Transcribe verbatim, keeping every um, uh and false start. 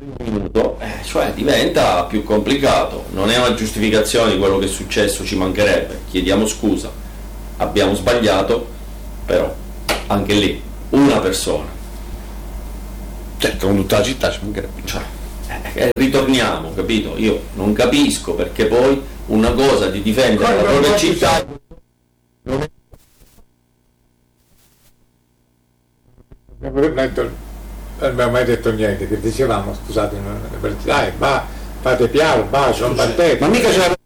minuto, eh, cioè diventa più complicato. Non è una giustificazione di quello che è successo, ci mancherebbe, chiediamo scusa, abbiamo sbagliato, però anche lì una persona, certo, con tutta la città ci mancherebbe, cioè, eh, ritorniamo, capito? Io non capisco perché poi una cosa di difendere la propria città non abbiamo mai detto niente, che dicevamo, scusate, dai, va, fate piano, va, non battete. ma mica c'era